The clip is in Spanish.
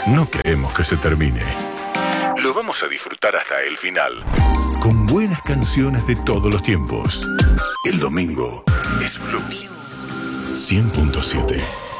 no queremos que se termine. Lo vamos a disfrutar hasta el final, con buenas canciones de todos los tiempos. El domingo es Blue 100.7.